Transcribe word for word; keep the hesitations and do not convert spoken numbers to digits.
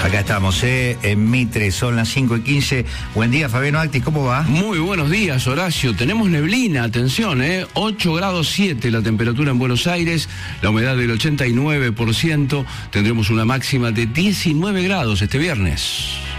Acá estamos, ¿eh? En Mitre, son las cinco y quince. Buen día, Fabiano Actis, ¿cómo va? Muy buenos días, Horacio. Tenemos neblina, atención, ¿eh? ocho grados siete la temperatura en Buenos Aires, la humedad del ochenta y nueve por ciento. Tendremos una máxima de diecinueve grados este viernes.